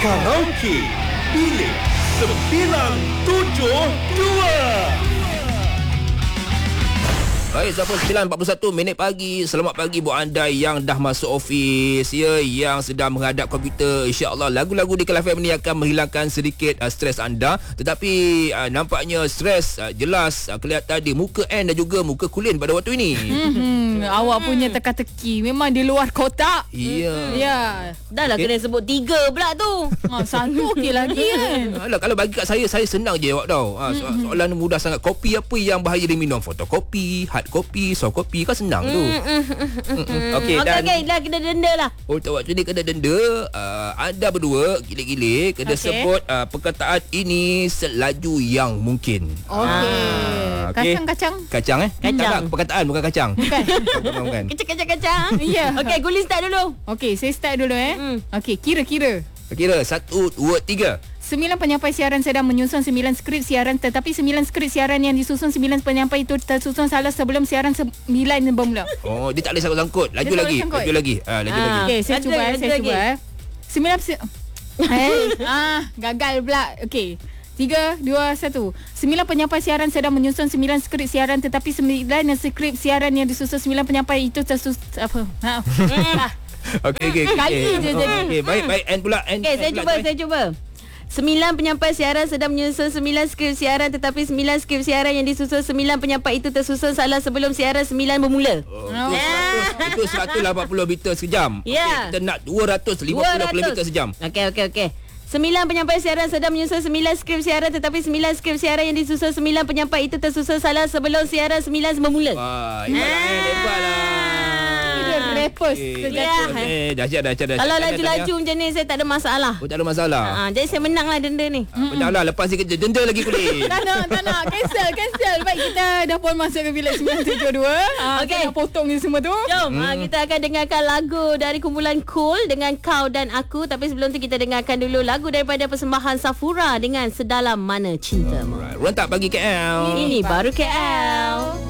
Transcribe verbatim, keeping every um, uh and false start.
Karaoke Bilik sembilan tujuh dua. Baik, Zaful, sembilan empat puluh satu minit pagi. Selamat pagi buat anda yang dah masuk ofis, ya, yang sedang menghadap komputer. InsyaAllah lagu-lagu di Kala F M ni akan menghilangkan sedikit uh, stres anda. Tetapi uh, nampaknya stres uh, jelas uh, kelihatan di muka Ann dan juga muka Kulin pada waktu ini. Hmm, awak punya teka-teki memang di luar kotak. Ya. Ya. Dah lah Okay. kena sebut tiga pula tu. Ha, satu okey lagi kan. Alah, kalau bagi kat saya, saya senang je jawab tau. Ha, so, soalan mudah sangat. Kopi apa yang bahaya diminum? Fotokopi, hard kopi, soft kopi, kan senang tu. Okey, Okey, dan okey, dah kena denda lah. untuk waktu ni kena denda. uh, Anda berdua gilik-gilik kena Okey. sebut uh, perkataan ini selaju yang mungkin. Okey. Ah, okey. Kacang-kacang. Kacang eh? Kacang. Tak, tak, perkataan bukan kacang. Bukan. Bukan, bukan. Kecak-kecak-kecak. Ya. Okey, Gulin start dulu. Okey, saya start dulu eh. Hmm. Okey, kira-kira. Kira satu, dua, tiga. Sembilan penyampai siaran sedang menyusun sembilan skrip siaran, tetapi sembilan skrip siaran yang disusun sembilan penyampai itu tersusun salah sebelum siaran sembilan bermula. Oh, dia tak boleh sangkut-sangkut. Laju Dia tak lagi. boleh sangkut. Laju lagi. Ah, laju Ah. lagi. Okey, saya Ada, cuba eh, ada saya lagi. cuba eh. Sembilan se- Eh, ah, gagal pula. Okey. Tiga, dua, satu. Sembilan penyampai siaran sedang menyusun sembilan skrip siaran, tetapi sembilan skrip siaran yang disusun sembilan penyampai itu tersusun apa? Ha. Ah. Okey, okey. okey. Kali je Oh, jadi. Okey, baik, baik. Ann pula. Ann. Okey, Ann saya pula, cuba, try. saya cuba. Sembilan penyampai siaran sedang menyusun sembilan skrip siaran, tetapi sembilan skrip siaran yang disusun sembilan penyampai itu tersusun salah sebelum siaran sembilan bermula. Oh, itu seratus, itu seratus lapan puluh meter sejam. Ya. Okey, kita nak dua ratus lima puluh kilometer sejam. Okey, okey, okey. Sembilan penyampai siaran sedang menyusun sembilan skrip siaran, tetapi sembilan skrip siaran yang disusun sembilan penyampai itu tersusun salah sebelum siaran sembilan bermula. Wah, hebatlah, Ann, hebatlah. Dia rappers Okey, sejati. Ya. Eh, dahsyat, dahsyat, dahsyat. Kalau Tahniah, laju-laju macam ni saya tak ada masalah. tahniah. Oh, tak ada masalah. Ha, jadi saya menang lah denda ni. Benar lah, lepas ni kerja denda lagi kulit. Tak nak, tak nak. Cancel, cancel. Baik, kita dah pun masuk ke bilik sembilan tujuh dua. Ah, Okey. okay. Nak potong ni semua tu. Jom, hmm. ha, kita akan dengarkan lagu dari kumpulan Cool dengan Kau dan Aku. Tapi sebelum tu kita dengarkan dulu lagu daripada persembahan Safura dengan Sedalam Mana Cintamu. Right. Rentak bagi K L. Ini baru K L.